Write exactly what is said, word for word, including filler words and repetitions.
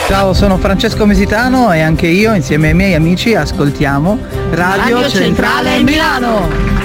Ciao, sono Francesco Mesitano e anche io insieme ai miei amici ascoltiamo Radio, Radio Centrale Milano.